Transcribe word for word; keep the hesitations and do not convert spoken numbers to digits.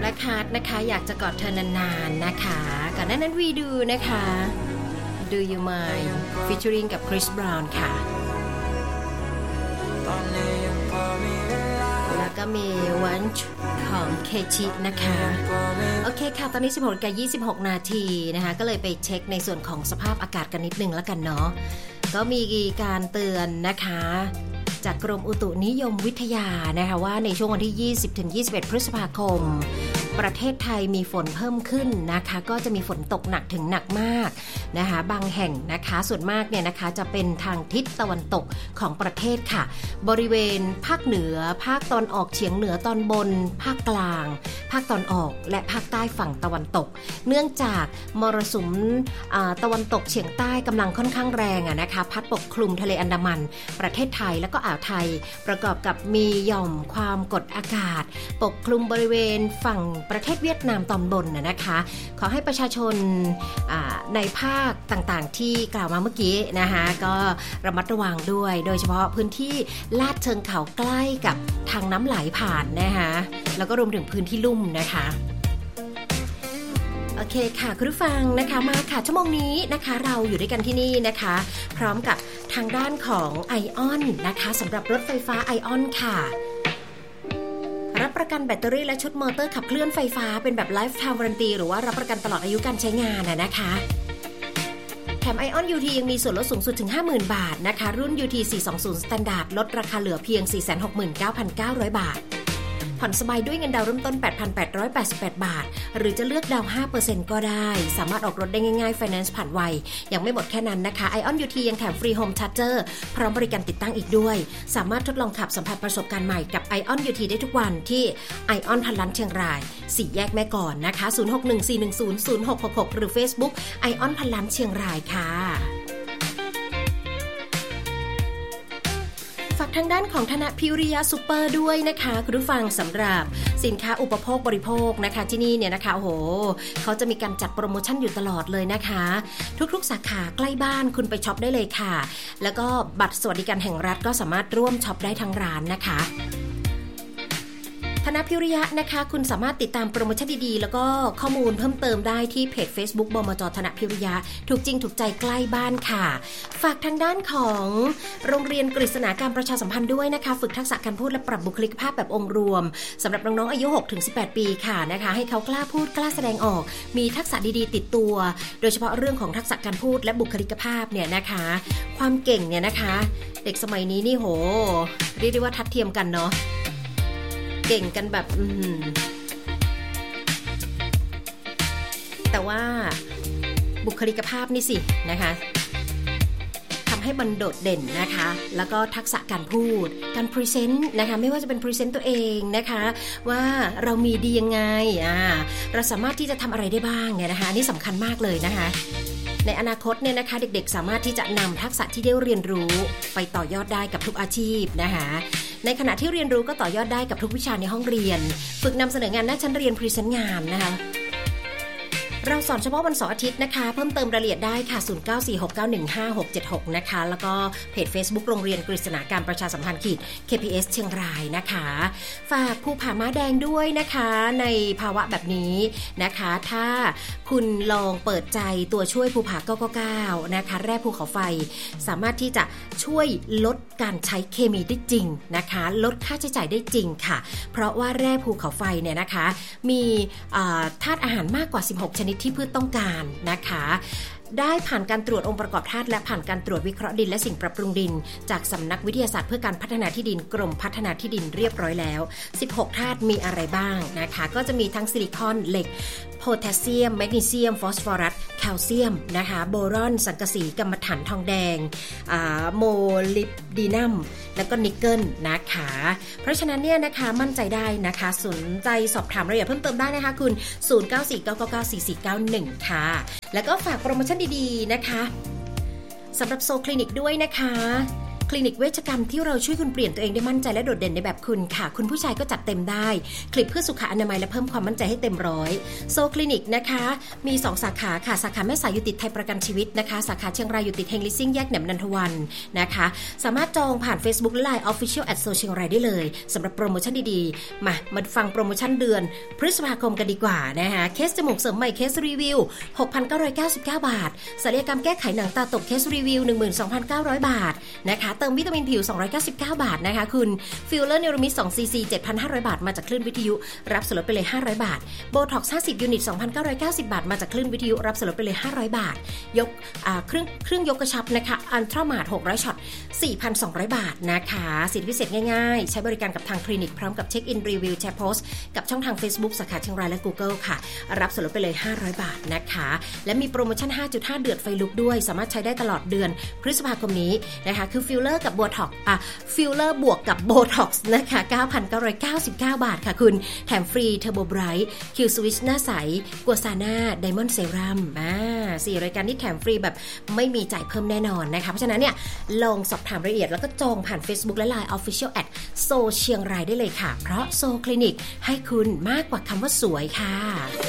คาร์ทนะคะอยากจะกอดเธอนานๆนะคะก่อนหน้านั้นวีดูนะคะ Do You Mind featuring กับ Chris Brown ค่ะแล้วก็มี One ของ เค จี นะคะโอเคค่ะตอนนี้ สิบหกนาฬิกายี่สิบหก นาทีนะคะก็เลยไปเช็คในส่วนของสภาพอากาศกันนิดนึงแล้วกันเนาะก็มีการเตือนนะคะจากกรมอุตุนิยมวิทยานะคะว่าในช่วงวันที่ ยี่สิบถึงยี่สิบเอ็ด พฤษภาคมประเทศไทยมีฝนเพิ่มขึ้นนะคะก็จะมีฝนตกหนักถึงหนักมากนะคะบางแห่งนะคะส่วนมากเนี่ยนะคะจะเป็นทางทิศตะวันตกของประเทศค่ะบริเวณภาคเหนือภาคตอนออกเฉียงเหนือตอนบนภาคกลางภาคตอนออกและภาคใต้ฝั่งตะวันตกเนื่องจากมรสุมตะวันตกเฉียงใต้กำลังค่อนข้างแรงอะนะคะพัดปกคลุมทะเลอันดามันประเทศไทยแล้วก็อ่าวไทยประกอบกับมีหย่อมความกดอากาศปกคลุมบริเวณฝั่งประเทศเวียดนามตอนบนนะคะขอให้ประชาชนในภาคต่างๆที่กล่าวมาเมื่อกี้นะคะก็ระมัดระวังด้วยโดยเฉพาะพื้นที่ลาดเชิงเขาใกล้กับทางน้ำไหลผ่านนะคะแล้วก็รวมถึงพื้นที่ลุ่มนะคะโอเคค่ะคุณผู้ฟังนะคะมาค่ะชั่วโมงนี้นะคะเราอยู่ด้วยกันที่นี่นะคะพร้อมกับทางด้านของไอออนนะคะสำหรับรถไฟฟ้าไอออนค่ะรับประกันแบตเตอรี่และชุดมอเตอร์ขับเคลื่อนไฟฟ้าเป็นแบบ Lifetime Warranty หรือว่ารับประกันตลอดอายุการใช้งานนะคะแถม Ion ยู ที ยังมีส่วนลดสูงสุดถึง ห้าหมื่น บาทนะคะรุ่น ยู ที สี่สองศูนย์ Standard ลดราคาเหลือเพียง สี่แสนหกหมื่นเก้าพันเก้าร้อย บาทผ่อนสบายด้วยเงินดาวน์เริ่มต้น แปดพันแปดร้อยแปดสิบแปด บาทหรือจะเลือกดาวน์ ห้าเปอร์เซ็นต์ ก็ได้สามารถออกรถได้ง่ายๆ Finance ผ่านไวยังไม่หมดแค่นั้นนะคะ Ion ยู ที ยังแถมฟรี Home Charger พร้อมบริการติดตั้งอีกด้วยสามารถทดลองขับสัมผัสประสบการณ์ใหม่กับ Ion ยู ที ได้ทุกวันที่ Ion พันล้านเชียงรายสี่แยกแม่ก่อนนะคะศูนย์ หก หนึ่ง สี่ หนึ่ง ศูนย์ ศูนย์ หก หก หกหรือ Facebook Ion พันล้านเชียงรายค่ะฝากทางด้านของธนพิริยะซุปเปอร์ด้วยนะคะคุณผู้ฟังสำหรับสินค้าอุปโภคบริโภคนะคะที่นี่เนี่ยนะคะโอ้โหเขาจะมีการจัดโปรโมชั่นอยู่ตลอดเลยนะคะทุกๆสาขาใกล้บ้านคุณไปช็อปได้เลยค่ะแล้วก็บัตรสวัสดิการแห่งรัฐก็สามารถร่วมช็อปได้ทั้งร้านนะคะธนพิริยะนะคะคุณสามารถติดตามโปรโมชั่นดีๆแล้วก็ข้อมูลเพิ่มเติมได้ที่เพจ Facebook บมจ.ธนพิริยะถูกจริงถูกใจใกล้บ้านค่ะฝากทางด้านของโรงเรียนกฤษณาการประชาสัมพันธ์ด้วยนะคะฝึกทักษะการพูดและปรับบุคลิกภาพแบบองค์รวมสำหรับน้องๆอายุ หกถึงสิบแปด ปีค่ะนะคะให้เขากล้าพูดกล้าแสดงออกมีทักษะดีๆติดตัวโดยเฉพาะเรื่องของทักษะการพูดและบุคลิกภาพเนี่ยนะคะความเก่งเนี่ยนะคะเด็กสมัยนี้นี่โหเรียกได้ว่าทัดเทียมกันเนาะเก่งกันแบบแต่ว่าบุคลิกภาพนี่สินะคะทำให้มันโดดเด่นนะคะแล้วก็ทักษะการพูดการพรีเซนต์นะคะไม่ว่าจะเป็นพรีเซนต์ตัวเองนะคะว่าเรามีดียังไงอ่าเราสามารถที่จะทำอะไรได้บ้างเนี่ยนะคะอันนี้สำคัญมากเลยนะคะในอนาคตเนี่ยนะคะเด็กๆสามารถที่จะนำทักษะที่ได้เรียนรู้ไปต่อยอดได้กับทุกอาชีพนะคะในขณะที่เรียนรู้ก็ต่อยอดได้กับทุกวิชาในห้องเรียนฝึกนำเสนองานหน้าชั้นเรียนพรีเซนต์งานนะคะเราสอนเฉพาะวันเสาร์อาทิตย์นะคะเพิ่มเติมรายละเอียดได้ค่ะศูนย์ เก้า สี่ หก เก้า หนึ่ง ห้า หก เจ็ด หกนะคะแล้วก็เพจ Facebook โรงเรียนกฤษณาการประชาสัมพันธ์ขีด เค พี เอส เชียงรายนะคะฝากภูผาม้าแดงด้วยนะคะในภาวะแบบนี้นะคะถ้าคุณลองเปิดใจตัวช่วยภูผาเก้าเก้าเก้านะคะแร่ภูเขาไฟสามารถที่จะช่วยลดการใช้เคมีได้จริงนะคะลดค่าใช้จ่ายได้จริงค่ะเพราะว่าแร่ภูเขาไฟเนี่ยนะคะมีธาตุอาหารมากกว่าสิบหกชนิดที่พืชต้องการนะคะได้ผ่านการตรวจองค์ประกอบธาตุและผ่านการตรวจวิเคราะห์ดินและสิ่งปรับปรุงดินจากสำนักวิทยาศาสตร์เพื่อการพัฒนาที่ดินกรมพัฒนาที่ดินเรียบร้อยแล้วสิบหกธาตุมีอะไรบ้างนะคะก็จะมีทั้งซิลิคอนเหล็กโพแทสเซียมแมกนีเซียมฟอสฟอรัสแคลเซียมนะคะโบรอนสังกะสีกัมมันถันทองแดงโมลิบดีนัมแล้วก็นิกเกิลนะคะเพราะฉะนั้นเนี่ยนะคะมั่นใจได้นะคะสนใจสอบถามรายละเอียดเพิ่มเติมได้นะคะคุณศูนย์ เก้า สี่ เก้า เก้า เก้า สี่ สี่ เก้า หนึ่งค่ะแล้วก็ฝากโปรโมชั่นดีๆนะคะสำหรับโซคลินิกด้วยนะคะคคลินิกเวชกรรมที่เราช่วยคุณเปลี่ยนตัวเองได้มั่นใจและโดดเด่นในแบบคุณค่ะคุณผู้ชายก็จัดเต็มได้คลิปเพื่อสุขอนามัยและเพิ่มความมั่นใจให้เต็มร้อยโซคลินิกนะคะมีสองสาขาค่ะสาขาแม่สายอยู่ติดไทยประกันชีวิตนะคะสาขาเชียงรายอยู่ติดเฮงลิซิ่งแยกแหนมนันทวันนะคะสามารถจองผ่าน Facebook และ ไลน์ Official at So เชียงรายได้เลยสำหรับโปรโมชั่นดีๆมามาฟังโปรโมชั่นเดือนพฤษภาคมกันดีกว่านะคะเคสจมูกเสริมใหม่เคสรีวิว หกพันเก้าร้อยเก้าสิบเก้า บาทศัลยกรรมแก้ไขหนังตาตกเคสรีวิว หนึ่งหมื่นสองพันเก้าร้อย บาทนะคะเติมวิตามินผิวสองร้อยเก้าสิบเก้าบาทนะคะคุณฟิลเลอร์เนโรมิดสอง ซี ซี เจ็ดพันห้าร้อย บาทมาจากคลื่นวิทยุรับส่วนลดไปเลยห้าร้อยบาทโบท็อกซ์ห้าสิบยูนิต สองพันเก้าร้อยเก้าสิบ บาทมาจากคลื่นวิทยุรับส่วนลดไปเลยห้าร้อยบาทยกอ่าเครื่องเครื่องยกกระชับนะคะอัลตร้ามาร์ทหกร้อยช็อต สี่พันสองร้อย บาทนะคะสิทธิพิเศษง่ายๆใช้บริการกับทางคลินิกพร้อมกับเช็คอินรีวิวแชร์โพสต์กับช่องทาง Facebook สาขาเชียงรายและ Google ค่ะรับส่วนลดไปเลยห้าร้อยบาทนะคะและมีโปรโมชั่น ห้าจุดห้า เดือดไฟลุกด้วยสามารถใช้ได้ตลอดเดือนพฤษภาคมนี้นะคะคือฟิลเลอร์กับโบท็อกซ์อ่ะฟิลเลอร์บวกกับโบท็อกซ์นะคะ เก้าพันเก้าร้อยเก้าสิบเก้า บาทค่ะคุณแถมฟรีเทอร์โบไบรท์คิวสวิชหน้าใสกัวซาน่าไดมอนด์เซรั่มอ่าสี่รายการที่แถมฟรีแบบไม่มีจ่ายเพิ่มแน่นอนนะคะเพราะฉะนั้นเนี่ยลองสอบถามรายละเอียดแล้วก็จองผ่าน Facebook และ ไลน์ Official at So เชียงรายได้เลยค่ะเพราะ So คลินิกให้คุณมากกว่าคำว่าสวยค่ะ